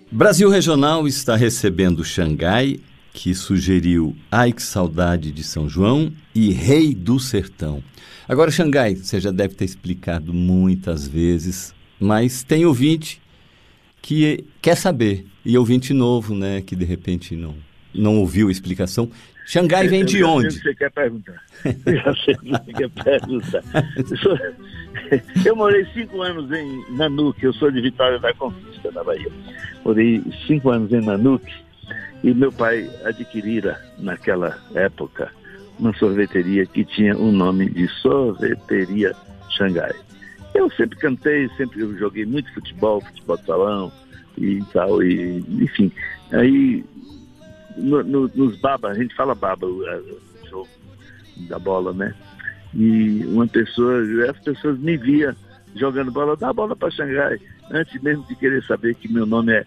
Brasil Regional está recebendo Xangai, que sugeriu Ai Que Saudade de São João e Rei do Sertão. Agora, Xangai, você já deve ter explicado muitas vezes, mas tem ouvinte que quer saber, e ouvinte novo, né, que de repente não ouviu a explicação. Xangai vem de onde? Eu já sei o que você quer perguntar. Eu já sei o que você quer perguntar. Eu morei 5 anos em Nanuque, eu sou de Vitória da Conquista, na Bahia. Morei 5 anos em Nanuque e meu pai adquirira, naquela época, uma sorveteria que tinha o nome de Sorveteria Xangai. Eu sempre cantei, sempre joguei muito futebol de salão e tal, e enfim. Aí, nos baba, a gente fala baba, o jogo da bola, né? E as pessoas me via jogando bola, dá a bola para Xangai, antes mesmo de querer saber que meu nome é